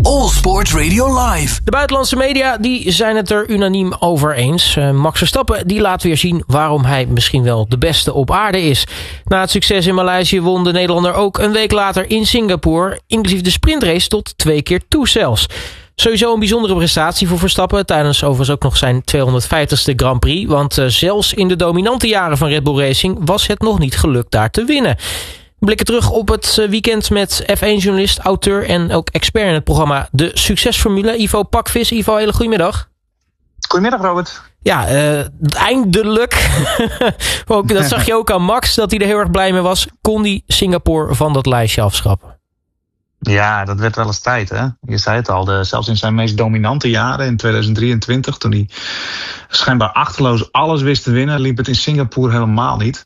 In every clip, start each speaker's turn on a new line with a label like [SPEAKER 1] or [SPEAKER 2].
[SPEAKER 1] All Sports Radio Live.
[SPEAKER 2] De buitenlandse media die zijn het er unaniem over eens. Max Verstappen die laat weer zien waarom hij misschien wel de beste op aarde is. Na het succes in Maleisië won de Nederlander ook een week later in Singapore, inclusief de sprintrace tot 2 keer toe zelfs. Sowieso een bijzondere prestatie voor Verstappen, tijdens overigens ook nog zijn 250ste Grand Prix. Want zelfs in de dominante jaren van Red Bull Racing was het nog niet gelukt daar te winnen. We blikken terug op het weekend met F1-journalist, auteur en ook expert in het programma De Succesformule, Ivo Pakvis. Ivo, hele goedemiddag.
[SPEAKER 3] Goedemiddag, Robert.
[SPEAKER 2] Ja, eindelijk. Dat zag je ook aan Max, dat hij er heel erg blij mee was. Kon hij Singapore van dat lijstje afschrappen?
[SPEAKER 3] Ja, dat werd wel eens tijd, hè. Je zei het al, zelfs in zijn meest dominante jaren, in 2023... toen hij schijnbaar achterloos alles wist te winnen, liep het in Singapore helemaal niet.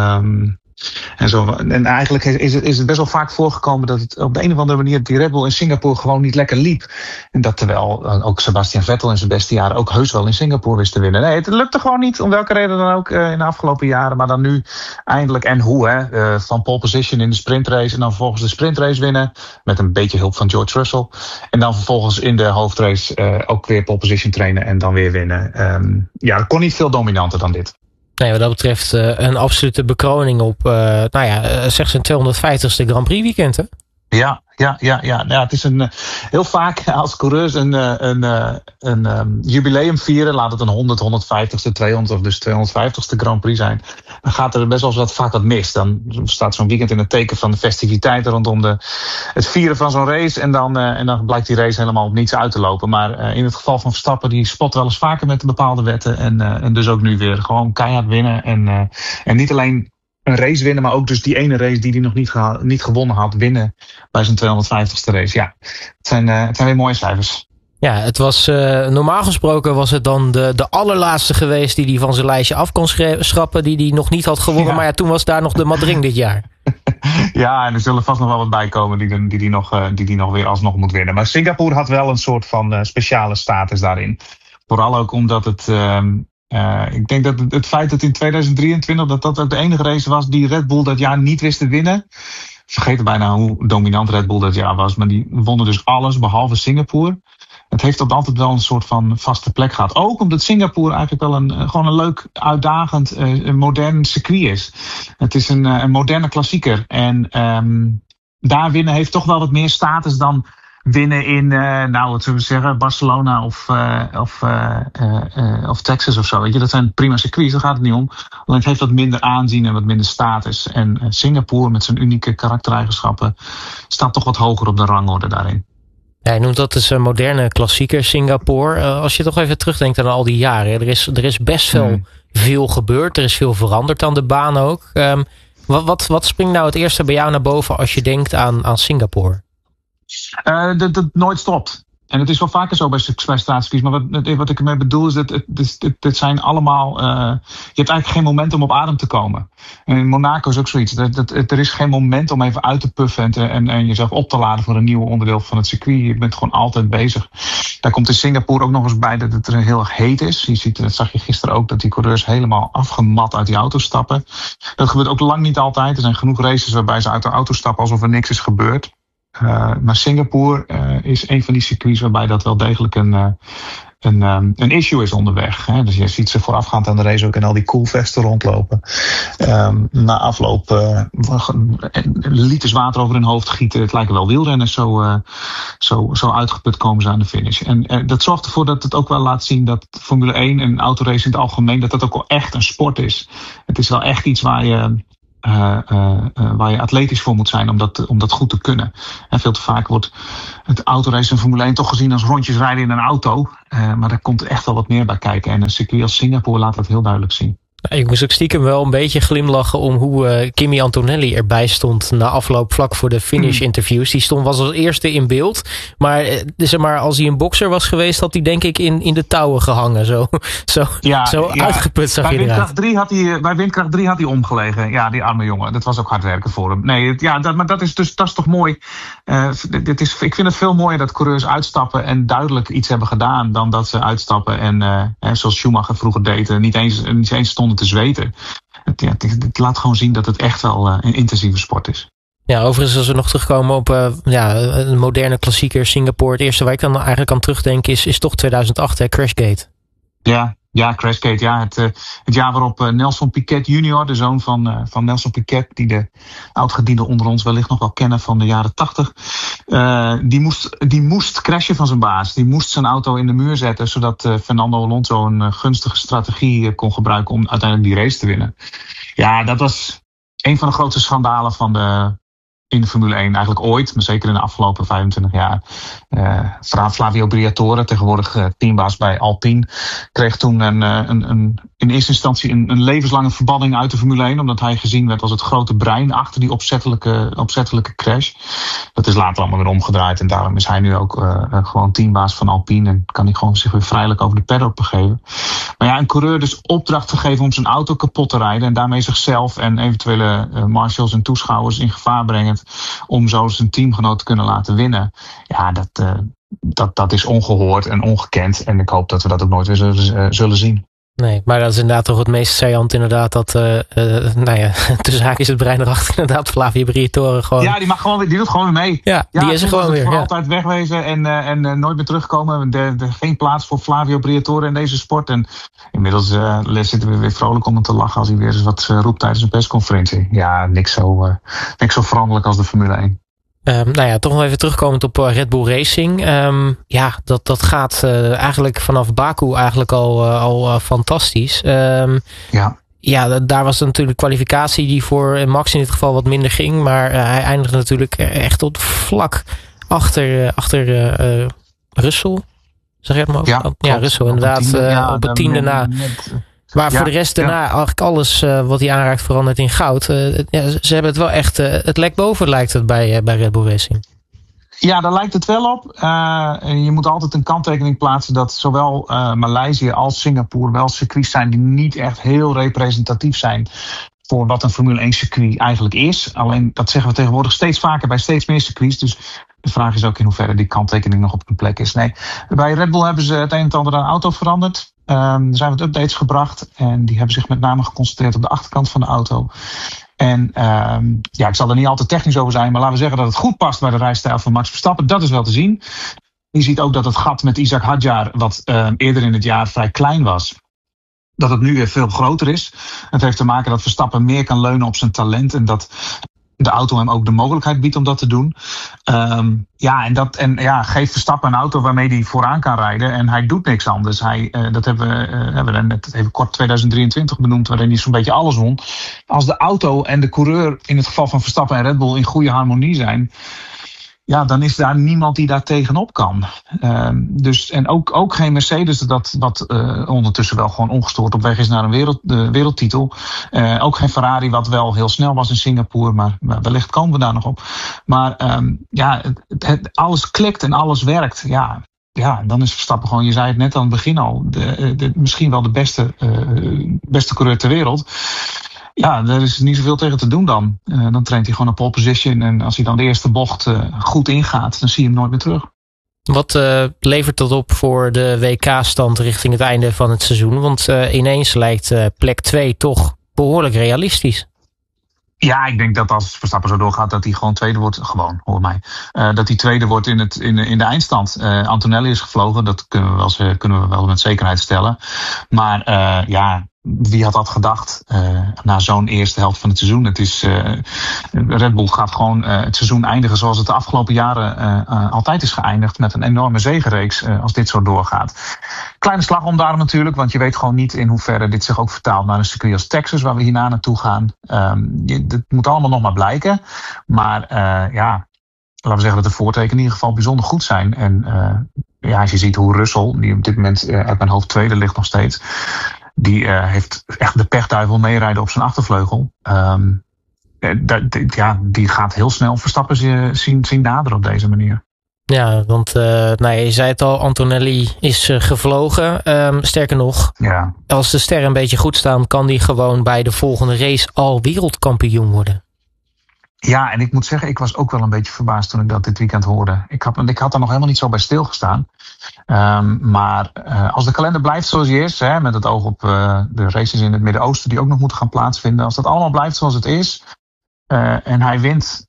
[SPEAKER 3] En eigenlijk is het best wel vaak voorgekomen dat het op de een of andere manier die Red Bull in Singapore gewoon niet lekker liep. En dat terwijl ook Sebastian Vettel in zijn beste jaren ook heus wel in Singapore wist te winnen. Nee, het lukte gewoon niet, om welke reden dan ook in de afgelopen jaren. Maar dan nu eindelijk, en hoe hè, van pole position in de sprintrace en dan vervolgens de sprintrace winnen. Met een beetje hulp van George Russell. En dan vervolgens in de hoofdrace ook weer pole position trainen en dan weer winnen. Het kon niet veel dominanter dan dit.
[SPEAKER 2] Nee, wat dat betreft een absolute bekroning op zeg zijn 250ste Grand Prix weekend, hè?
[SPEAKER 3] Ja, het is heel vaak als coureurs een jubileum vieren, laat het een 150ste, 200 of dus 250ste Grand Prix zijn. Dan gaat er best wel vaak wat mis. Dan staat zo'n weekend in het teken van de festiviteiten rondom het vieren van zo'n race. En dan blijkt die race helemaal op niets uit te lopen. Maar in het geval van Verstappen, die spot wel eens vaker met de bepaalde wetten. En dus ook nu weer gewoon keihard winnen. En niet alleen een race winnen, maar ook dus die ene race die hij nog niet gewonnen had, winnen bij zijn 250ste race. Ja, het zijn weer mooie cijfers.
[SPEAKER 2] Ja, het was normaal gesproken was het dan de allerlaatste geweest die hij van zijn lijstje af kon schrappen, die hij nog niet had gewonnen. Ja. Maar ja, toen was daar nog de Madring dit jaar.
[SPEAKER 3] Ja, en er zullen vast nog wel wat bij komen die nog weer alsnog moet winnen. Maar Singapore had wel een soort van speciale status daarin. Vooral ook omdat het ik denk dat het feit dat in 2023 dat ook de enige race was die Red Bull dat jaar niet wist te winnen. Vergeten bijna hoe dominant Red Bull dat jaar was. Maar die wonnen dus alles behalve Singapore. Het heeft altijd wel een soort van vaste plek gehad. Ook omdat Singapore eigenlijk wel gewoon een leuk, uitdagend, modern circuit is. Het is een moderne klassieker. En daar winnen heeft toch wel wat meer status dan winnen in, wat zullen we zeggen, Barcelona of Texas of zo. Weet je, dat zijn prima circuits, daar gaat het niet om. Alleen het heeft wat minder aanzien en wat minder status. En Singapore met zijn unieke karaktereigenschappen staat toch wat hoger op de rangorde daarin.
[SPEAKER 2] Ja, je noemt dat dus een moderne klassieker, Singapore. Als je toch even terugdenkt aan al die jaren. Er is best wel veel gebeurd. Er is veel veranderd aan de baan ook. Wat springt nou het eerste bij jou naar boven als je denkt aan Singapore?
[SPEAKER 3] Dat het nooit stopt. En het is wel vaker zo bij staatscircuits. Maar wat ik ermee bedoel is dat het zijn allemaal je hebt eigenlijk geen moment om op adem te komen. En in Monaco is ook zoiets. Er is geen moment om even uit te puffen en jezelf op te laden voor een nieuw onderdeel van het circuit. Je bent gewoon altijd bezig. Daar komt in Singapore ook nog eens bij dat het er heel erg heet is. Je ziet, dat zag je gisteren ook, dat die coureurs helemaal afgemat uit die auto stappen. Dat gebeurt ook lang niet altijd. Er zijn genoeg races waarbij ze uit de auto stappen alsof er niks is gebeurd. Maar Singapore is een van die circuits waarbij dat wel degelijk een issue is onderweg. Hè. Dus je ziet ze voorafgaand aan de race ook in al die koelvesten rondlopen. Na afloop liters water over hun hoofd gieten. Het lijken wel wielrenners, zo uitgeput komen ze aan de finish. En dat zorgt ervoor dat het ook wel laat zien dat Formule 1 en autorace in het algemeen, dat ook wel echt een sport is. Het is wel echt iets waar je atletisch voor moet zijn om dat goed te kunnen. En veel te vaak wordt het autorace en Formule 1 toch gezien als rondjes rijden in een auto. Maar daar komt echt wel wat meer bij kijken. En een circuit als Singapore laat dat heel duidelijk zien.
[SPEAKER 2] Ik moest ook stiekem wel een beetje glimlachen om hoe Kimi Antonelli erbij stond na afloop vlak voor de finish-interviews. Die was als eerste in beeld. Maar, zeg maar als hij een bokser was geweest, had hij denk ik in de touwen gehangen. Zo uitgeput zag je eruit.
[SPEAKER 3] Bij windkracht 3 had hij omgelegen. Ja, die arme jongen. Dat was ook hard werken voor hem. Nee, maar dat is toch mooi. Ik vind het veel mooier dat coureurs uitstappen en duidelijk iets hebben gedaan dan dat ze uitstappen en zoals Schumacher vroeger deed, niet eens stonden te zweten. Het laat gewoon zien dat het echt wel een intensieve sport is.
[SPEAKER 2] Ja, overigens als we nog terugkomen op een moderne klassieker Singapore. Het eerste waar ik dan eigenlijk aan terugdenk is toch 2008, hè, Crashgate.
[SPEAKER 3] Ja, Crashgate. Ja, het jaar waarop Nelson Piquet junior, de zoon van Nelson Piquet, die de oudgedienden onder ons wellicht nog wel kennen van de jaren 80, die moest crashen van zijn baas. Die moest zijn auto in de muur zetten, zodat Fernando Alonso een gunstige strategie kon gebruiken om uiteindelijk die race te winnen. Ja, dat was een van de grootste schandalen in de Formule 1 eigenlijk ooit, maar zeker in de afgelopen 25 jaar. Flavio Briatore, tegenwoordig teambaas bij Alpine, kreeg toen in eerste instantie een levenslange verbanning uit de Formule 1, omdat hij gezien werd als het grote brein achter die opzettelijke crash. Dat is later allemaal weer omgedraaid en daarom is hij nu ook gewoon teambaas van Alpine en kan hij gewoon zich weer vrijelijk over de paddock begeven. Maar ja, een coureur dus opdracht te geven om zijn auto kapot te rijden en daarmee zichzelf en eventuele marshals en toeschouwers in gevaar brengen om zo zijn teamgenoot te kunnen laten winnen. Ja, dat is ongehoord en ongekend. En ik hoop dat we dat ook nooit weer zullen zien.
[SPEAKER 2] Nee, maar dat is inderdaad toch het meest saillant inderdaad. Dat, de zaak is het brein erachter inderdaad. Flavio Briatore gewoon. Ja,
[SPEAKER 3] die doet gewoon weer mee.
[SPEAKER 2] Ja, die is er gewoon weer.
[SPEAKER 3] Altijd wegwezen en nooit meer terugkomen. Geen plaats voor Flavio Briatore in deze sport. En inmiddels zitten we weer vrolijk om hem te lachen als hij weer eens wat roept tijdens een persconferentie. Ja, niks zo veranderlijk als de Formule 1.
[SPEAKER 2] Toch nog even terugkomend op Red Bull Racing. Dat gaat eigenlijk vanaf Baku eigenlijk al fantastisch. Daar was natuurlijk kwalificatie die voor Max in dit geval wat minder ging. Maar hij eindigde natuurlijk echt tot vlak achter Russell. Zeg je het maar over? Ja, Russell inderdaad. Op het tiende na. Maar voor de rest daarna eigenlijk alles wat hij aanraakt verandert in goud. Ze hebben het wel echt, het lek boven lijkt het bij Red Bull Racing.
[SPEAKER 3] Ja, daar lijkt het wel op. Je moet altijd een kanttekening plaatsen dat zowel Maleisië als Singapore wel circuits zijn die niet echt heel representatief zijn voor wat een Formule 1 circuit eigenlijk is. Alleen dat zeggen we tegenwoordig steeds vaker bij steeds meer circuits. Dus de vraag is ook in hoeverre die kanttekening nog op een plek is. Nee, bij Red Bull hebben ze het een en ander aan auto veranderd. Er zijn wat updates gebracht en die hebben zich met name geconcentreerd op de achterkant van de auto. En ik zal er niet al te technisch over zijn, maar laten we zeggen dat het goed past bij de rijstijl van Max Verstappen. Dat is wel te zien. Je ziet ook dat het gat met Isaac Hadjar, wat eerder in het jaar vrij klein was, dat het nu weer veel groter is. Het heeft te maken dat Verstappen meer kan leunen op zijn talent en dat de auto hem ook de mogelijkheid biedt om dat te doen. Geeft Verstappen een auto waarmee hij vooraan kan rijden en hij doet niks anders. Dat hebben we net even kort 2023 benoemd, waarin hij zo'n beetje alles won. Als de auto en de coureur, in het geval van Verstappen en Red Bull, in goede harmonie zijn, ja, dan is daar niemand die daar tegenop kan. En ook geen Mercedes dat ondertussen wel gewoon ongestoord op weg is naar een wereldtitel. Ook geen Ferrari wat wel heel snel was in Singapore, maar wellicht komen we daar nog op. Maar alles klikt en alles werkt. Ja, dan is Verstappen gewoon, je zei het net aan het begin al, misschien wel de beste coureur ter wereld. Ja, er is niet zoveel tegen te doen dan. Dan traint hij gewoon op pole position. En als hij dan de eerste bocht goed ingaat, dan zie je hem nooit meer terug.
[SPEAKER 2] Wat levert dat op voor de WK-stand richting het einde van het seizoen? Want ineens lijkt plek 2 toch behoorlijk realistisch.
[SPEAKER 3] Ja, ik denk dat als Verstappen zo doorgaat, dat hij gewoon tweede wordt. Gewoon, hoor mij. Dat hij tweede wordt in de eindstand. Antonelli is gevlogen, dat kunnen we wel met zekerheid stellen. Maar wie had dat gedacht na zo'n eerste helft van het seizoen? Het is Red Bull gaat gewoon het seizoen eindigen zoals het de afgelopen jaren altijd is geëindigd, met een enorme zegenreeks als dit zo doorgaat. Kleine slag om daarom natuurlijk, want je weet gewoon niet in hoeverre dit zich ook vertaalt naar een circuit als Texas, waar we hierna naartoe gaan. Het moet allemaal nog maar blijken. Maar laten we zeggen dat de voortekenen in ieder geval bijzonder goed zijn. En als je ziet hoe Russell, die op dit moment uit mijn hoofd tweede ligt nog steeds, die heeft echt de pechduivel meerijden op zijn achtervleugel. Die gaat heel snel Verstappen zien naderen op deze manier.
[SPEAKER 2] Ja, want je zei het al, Antonelli is gevlogen. Sterker nog, als de sterren een beetje goed staan, kan die gewoon bij de volgende race al wereldkampioen worden.
[SPEAKER 3] Ja, en ik moet zeggen, ik was ook wel een beetje verbaasd toen ik dat dit weekend hoorde. Ik had er nog helemaal niet zo bij stilgestaan. Maar als de kalender blijft zoals die is, met het oog op de races in het Midden-Oosten die ook nog moeten gaan plaatsvinden. Als dat allemaal blijft zoals het is, En hij wint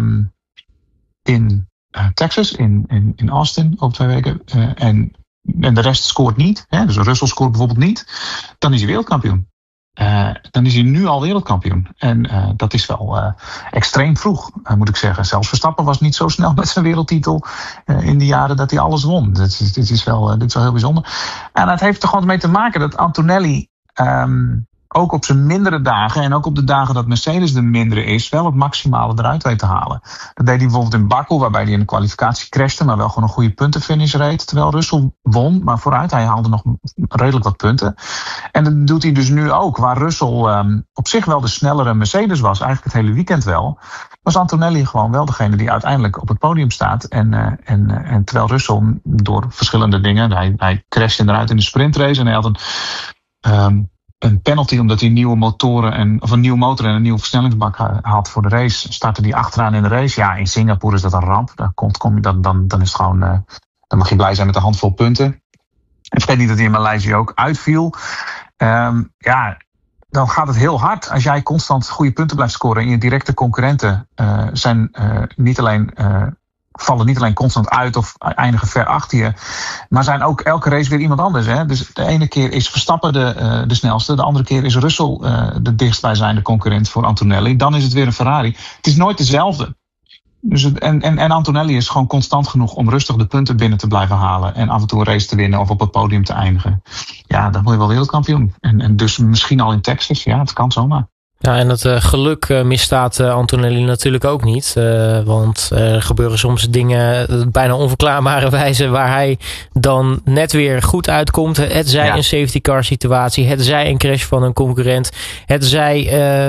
[SPEAKER 3] in Texas, in Austin over 2 weken. En de rest scoort niet. Hè, dus Russell scoort bijvoorbeeld niet. Dan is hij wereldkampioen. Dan is hij nu al wereldkampioen. En dat is wel extreem vroeg, moet ik zeggen. Zelfs Verstappen was niet zo snel met zijn wereldtitel in de jaren dat hij alles won. Dit is wel heel bijzonder. En het heeft er gewoon mee te maken dat Antonelli ook op zijn mindere dagen en ook op de dagen dat Mercedes de mindere is, wel het maximale eruit weet te halen. Dat deed hij bijvoorbeeld in Baku, waarbij hij in de kwalificatie crashte, maar wel gewoon een goede puntenfinish reed. Terwijl Russell won, maar vooruit, hij haalde nog redelijk wat punten. En dat doet hij dus nu ook, waar Russell op zich wel de snellere Mercedes was, eigenlijk het hele weekend wel, was Antonelli gewoon wel degene die uiteindelijk op het podium staat. En terwijl Russell door verschillende dingen, hij crashte eruit in de sprintrace en hij had een penalty omdat hij nieuwe motor en een nieuwe versnellingsbak had voor de race. Startte hij achteraan in de race. Ja, in Singapore is dat een ramp. Dan is het gewoon, dan mag je blij zijn met een handvol punten. En vergeet niet dat hij in Maleisië ook uitviel. Dan gaat het heel hard. Als jij constant goede punten blijft scoren en je directe concurrenten vallen niet alleen constant uit of eindigen ver achter je, maar zijn ook elke race weer iemand anders. Hè? Dus de ene keer is Verstappen de snelste, de andere keer is Russell de dichtstbijzijnde concurrent voor Antonelli. Dan is het weer een Ferrari. Het is nooit dezelfde. Dus en Antonelli is gewoon constant genoeg om rustig de punten binnen te blijven halen en af en toe een race te winnen of op het podium te eindigen. Ja, dan word je wel wereldkampioen. En dus misschien al in Texas. Ja, het kan zomaar.
[SPEAKER 2] Ja, en het geluk misstaat Antonelli natuurlijk ook niet. Want er gebeuren soms dingen op bijna onverklaarbare wijze waar hij dan net weer goed uitkomt. Het zij een safety car situatie. Het zij een crash van een concurrent. Het zij,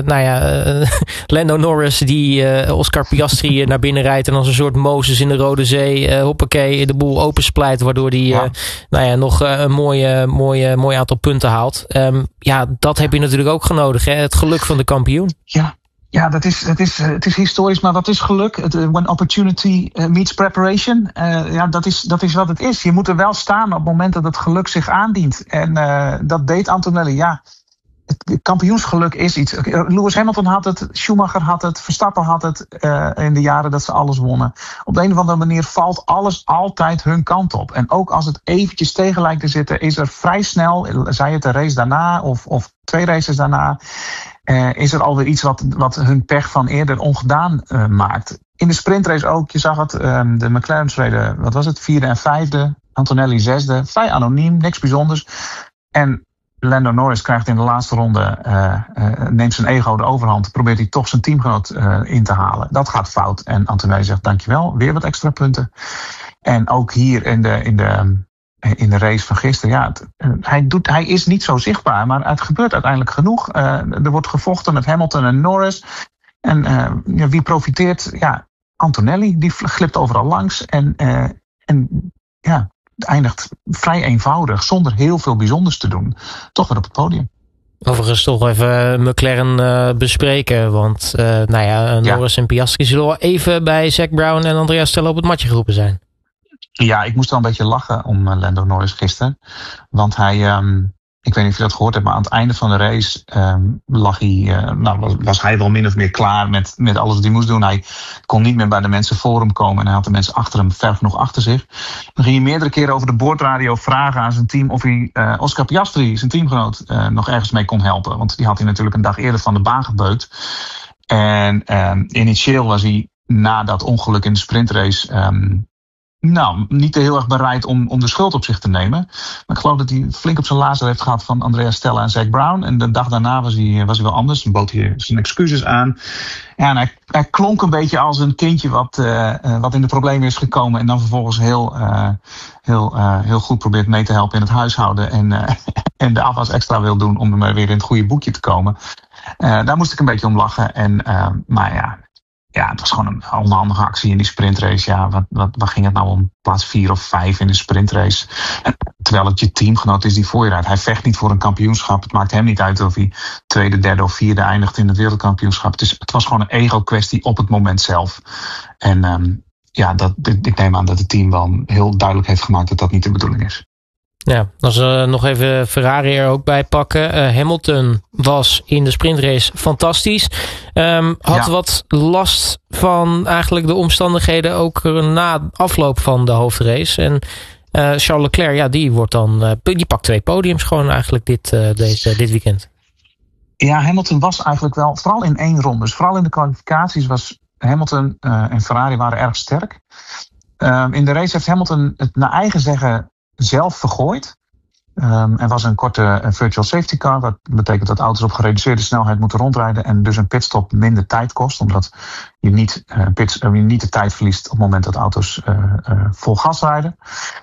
[SPEAKER 2] Lando Norris die Oscar Piastri naar binnen rijdt en als een soort Mozes in de Rode Zee hoppakee de boel opensplijt waardoor die nog een mooi aantal punten haalt. Dat heb je natuurlijk ook genodig. Hè? Het geluk van de kampioen.
[SPEAKER 3] Ja, het is historisch, maar wat is geluk? When opportunity meets preparation. Dat is wat het is. Je moet er wel staan op het moment dat het geluk zich aandient. En dat deed Antonelli. Ja, het kampioensgeluk is iets. Lewis Hamilton had het, Schumacher had het, Verstappen had het in de jaren dat ze alles wonnen. Op de een of andere manier valt alles altijd hun kant op. En ook als het eventjes tegen lijkt te zitten, is er vrij snel, zij het de race daarna of 2 races daarna, is er alweer iets wat hun pech van eerder ongedaan maakt. In de sprintrace ook, je zag het, de McLaren's reden, wat was het, 4e en 5e, Antonelli 6e, vrij anoniem, niks bijzonders. En Lando Norris krijgt in de laatste ronde, neemt zijn ego de overhand, probeert hij toch zijn teamgenoot in te halen. Dat gaat fout en Antonelli zegt dankjewel, weer wat extra punten. En ook hier in de race van gisteren, hij is niet zo zichtbaar, maar het gebeurt uiteindelijk genoeg. Er wordt gevochten met Hamilton en Norris. En wie profiteert? Ja, Antonelli, die glipt overal langs. Het eindigt vrij eenvoudig, zonder heel veel bijzonders te doen. Toch weer op het podium.
[SPEAKER 2] Overigens toch even McLaren bespreken. Want Norris en Piastri zullen wel even bij Zac Brown en Andrea Stella op het matje geroepen zijn.
[SPEAKER 3] Ja, ik moest wel een beetje lachen om Lando Norris gisteren. Want hij, ik weet niet of je dat gehoord hebt, maar aan het einde van de race was hij wel min of meer klaar met alles wat hij moest doen. Hij kon niet meer bij de mensen voor hem komen en hij had de mensen achter hem ver genoeg achter zich. Dan ging hij meerdere keren over de boordradio vragen aan zijn team of hij Oscar Piastri, zijn teamgenoot, nog ergens mee kon helpen. Want die had hij natuurlijk een dag eerder van de baan gebeukt. En initieel was hij na dat ongeluk in de sprintrace niet heel erg bereid om de schuld op zich te nemen. Maar ik geloof dat hij flink op zijn lazer heeft gehad van Andrea Stella en Zac Brown. En de dag daarna was hij wel anders. Dan bood hij zijn excuses aan. Ja, en hij klonk een beetje als een kindje wat in de problemen is gekomen. En dan vervolgens heel goed probeert mee te helpen in het huishouden. En de afwas extra wil doen om er weer in het goede boekje te komen. Daar moest ik een beetje om lachen. Ja, het was gewoon een onhandige actie in die sprintrace. Ja, wat ging het nou om? Plaats 4 of 5 in de sprintrace. Terwijl het je teamgenoot is die voor je rijdt. Hij vecht niet voor een kampioenschap. Het maakt hem niet uit of hij 2e, 3e of 4e eindigt in het wereldkampioenschap. Het was gewoon een ego-kwestie op het moment zelf. En ik neem aan dat het team wel heel duidelijk heeft gemaakt dat dat niet de bedoeling is.
[SPEAKER 2] Ja, als we nog even Ferrari er ook bij pakken. Hamilton was in de sprintrace fantastisch. Had wat last van eigenlijk de omstandigheden ook na afloop van de hoofdrace. En Charles Leclerc, die pakt 2 podiums gewoon eigenlijk dit weekend.
[SPEAKER 3] Ja, Hamilton was eigenlijk wel, vooral in 1 ronde. Dus vooral in de kwalificaties was Hamilton en Ferrari waren erg sterk. In de race heeft Hamilton het naar eigen zeggen zelf vergooid. Er was een korte virtual safety car. Dat betekent dat auto's op gereduceerde snelheid moeten rondrijden. En dus een pitstop minder tijd kost. Omdat je niet de tijd verliest op het moment dat auto's vol gas rijden.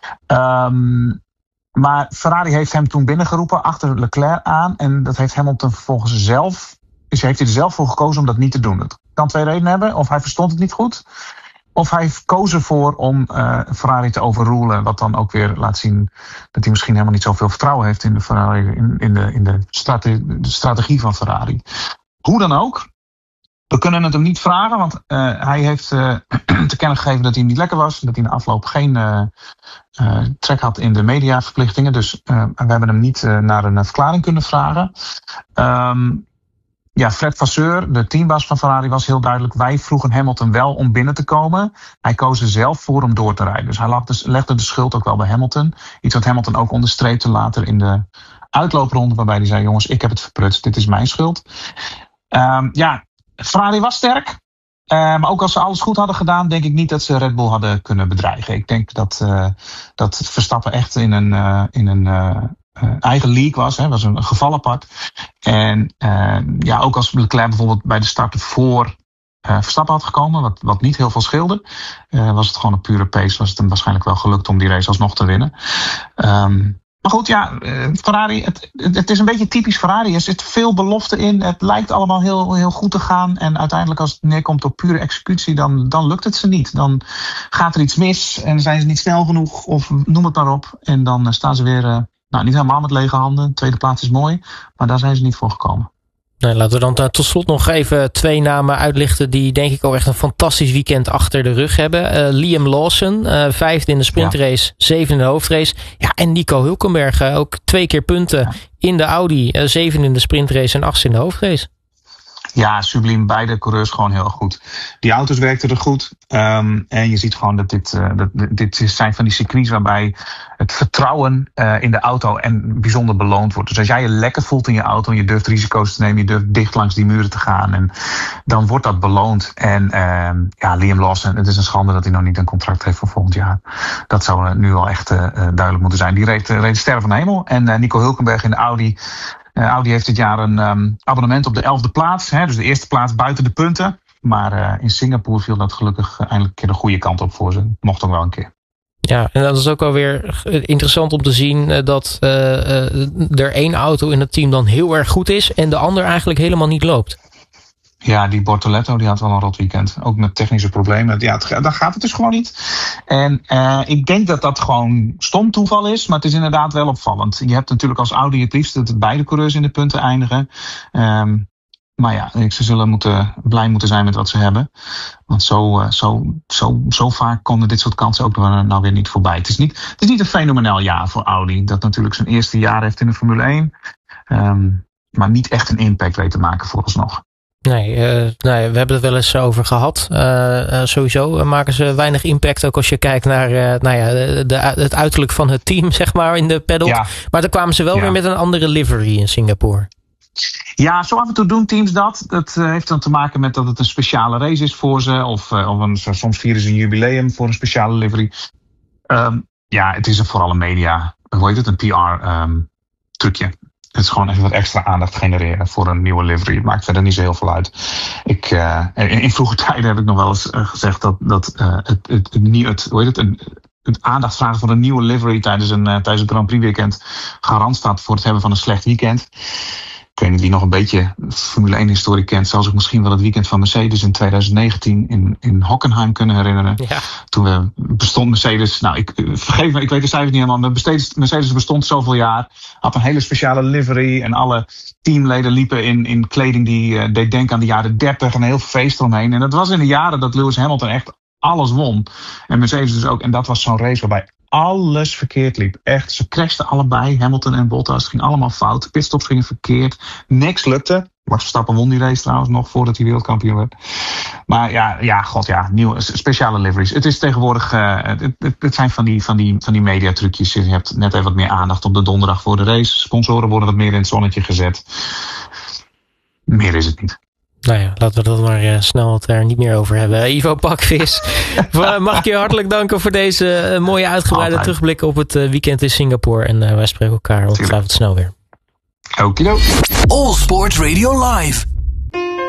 [SPEAKER 3] Maar Ferrari heeft hem toen binnengeroepen achter Leclerc aan. En dat heeft Hamilton vervolgens zelf. Dus heeft hij er zelf voor gekozen om dat niet te doen. Dat kan 2 redenen hebben. Of hij verstond het niet goed. Of hij koos ervoor om Ferrari te overrulen. Wat dan ook weer laat zien dat hij misschien helemaal niet zoveel vertrouwen heeft in de Ferrari, in de strategie van Ferrari. Hoe dan ook. We kunnen het hem niet vragen, want hij heeft te kennen gegeven dat hij niet lekker was. Dat hij in de afloop geen trek had in de mediaverplichtingen. Dus we hebben hem niet naar een verklaring kunnen vragen. Fred Vasseur, de teambaas van Ferrari, was heel duidelijk. Wij vroegen Hamilton wel om binnen te komen. Hij koos er zelf voor om door te rijden. Dus hij legde de schuld ook wel bij Hamilton. Iets wat Hamilton ook onderstreepte later in de uitloopronde. Waarbij hij zei, jongens, ik heb het verprutst. Dit is mijn schuld. Ferrari was sterk. Maar ook als ze alles goed hadden gedaan, denk ik niet dat ze Red Bull hadden kunnen bedreigen. Ik denk dat Verstappen echt in een eigen league was een geval apart. En ook als Leclerc bijvoorbeeld bij de start voor Verstappen had gekomen, wat niet heel veel scheelde, was het gewoon een pure pace, was het hem waarschijnlijk wel gelukt om die race alsnog te winnen. Maar goed, Ferrari, het is een beetje typisch Ferrari. Er zit veel belofte in. Het lijkt allemaal heel, heel goed te gaan. En uiteindelijk als het neerkomt op pure executie, dan lukt het ze niet. Dan gaat er iets mis en zijn ze niet snel genoeg of noem het maar op. En dan staan ze weer niet helemaal met lege handen. Tweede plaats is mooi, maar daar zijn ze niet voor gekomen.
[SPEAKER 2] Nou, laten we dan tot slot nog even 2 namen uitlichten die denk ik ook echt een fantastisch weekend achter de rug hebben. Liam Lawson, 5e in de sprintrace, 7e in de hoofdrace. Ja, en Nico Hülkenberg, ook 2 keer punten in de Audi, 7e in de sprintrace en 8e in de hoofdrace.
[SPEAKER 3] Ja, subliem. Beide coureurs gewoon heel goed. Die auto's werkten er goed. En je ziet gewoon dat dit zijn van die circuits waarbij het vertrouwen in de auto en bijzonder beloond wordt. Dus als jij je lekker voelt in je auto en je durft risico's te nemen, je durft dicht langs die muren te gaan, en dan wordt dat beloond. En Liam Lawson, het is een schande dat hij nog niet een contract heeft voor volgend jaar. Dat zou nu al echt duidelijk moeten zijn. Die reed sterren van de hemel. En Nico Hülkenberg in de Audi. Audi heeft dit jaar een abonnement op de 11e plaats. Dus de eerste plaats buiten de punten. Maar in Singapore viel dat gelukkig eindelijk een keer de goede kant op voor ze. Mocht ook wel een keer.
[SPEAKER 2] Ja, en dat is ook wel weer interessant om te zien dat er 1 auto in het team dan heel erg goed is en de ander eigenlijk helemaal niet loopt.
[SPEAKER 3] Ja, die Bortoletto die had wel een rot weekend. Ook met technische problemen. Ja, dan gaat het dus gewoon niet. En ik denk dat dat gewoon stom toeval is. Maar het is inderdaad wel opvallend. Je hebt natuurlijk als Audi het liefst dat beide coureurs in de punten eindigen. Maar ja, ze zullen blij moeten zijn met wat ze hebben. Want zo vaak konden dit soort kansen ook nou weer niet voorbij. Het is niet een fenomenaal jaar voor Audi. Dat natuurlijk zijn eerste jaar heeft in de Formule 1. Maar niet echt een impact weet te maken vooralsnog.
[SPEAKER 2] Nee, we hebben het wel eens over gehad. Sowieso maken ze weinig impact, ook als je kijkt naar het uiterlijk van het team, zeg maar, in de paddock. Ja. Maar dan kwamen ze wel weer met een andere livery in Singapore.
[SPEAKER 3] Ja, zo af en toe doen teams dat. Dat heeft dan te maken met dat het een speciale race is voor ze. Of soms vieren ze een jubileum voor een speciale livery. Het is vooral een media, een PR-trucje. Het is gewoon even wat extra aandacht genereren voor een nieuwe livery. Het maakt verder niet zo heel veel uit. In vroege tijden heb ik nog wel eens gezegd dat het aandacht vragen voor een nieuwe livery tijdens een Grand Prix weekend garant staat voor het hebben van een slecht weekend. Ik weet niet wie nog een beetje Formule 1 historie kent. Zou zich misschien wel het weekend van Mercedes in 2019 in Hockenheim kunnen herinneren. Ja. Toen bestond Mercedes, vergeef me, ik weet de cijfers niet helemaal, maar Mercedes bestond zoveel jaar. Had een hele speciale livery en alle teamleden liepen in kleding die deed denken aan de jaren 30 en een heel feest eromheen. En dat was in de jaren dat Lewis Hamilton echt alles won. En Mercedes dus ook. En dat was zo'n race waarbij alles verkeerd liep. Echt, ze crashten allebei. Hamilton en Bottas. Het ging allemaal fout. Pitstops gingen verkeerd. Niks lukte. Max Verstappen won die race trouwens nog voordat hij wereldkampioen werd. Maar nieuwe speciale liveries. Het is tegenwoordig, het zijn van die mediatrucjes. Je hebt net even wat meer aandacht op de donderdag voor de race. Sponsoren worden wat meer in het zonnetje gezet. Meer is het niet.
[SPEAKER 2] Nou ja, laten we dat maar snel het er niet meer over hebben. Ivo Pakvis, mag ik je hartelijk danken voor deze mooie uitgebreide terugblik op het weekend in Singapore. En wij spreken elkaar ongetwijfeld snel weer.
[SPEAKER 3] Okido.
[SPEAKER 1] All Sport Radio Live.